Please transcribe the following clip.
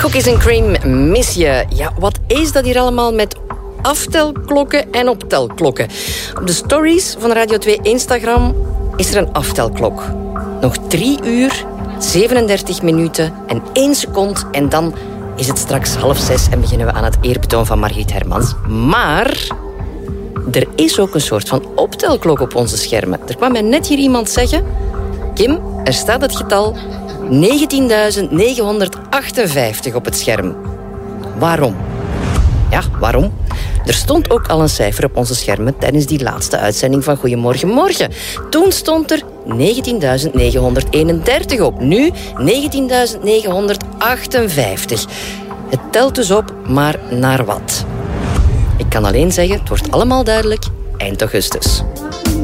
Cookies and Cream, mis je. Ja, wat is dat hier allemaal met aftelklokken en optelklokken? Op de stories van Radio 2 Instagram is er een aftelklok. Nog 3 uur, 37 minuten en 1 seconde en dan is het straks 5:30 en beginnen we aan het eerbetoon van Margriet Hermans. Maar er is ook een soort van optelklok op onze schermen. Er kwam mij net hier iemand zeggen: Kim, er staat het getal 19.958 op het scherm. Waarom? Ja, waarom? Er stond ook al een cijfer op onze schermen tijdens die laatste uitzending van Goedemorgen Morgen. Toen stond er 19.931 op. Nu 19.958. Het telt dus op, maar naar wat? Ik kan alleen zeggen, het wordt allemaal duidelijk eind augustus.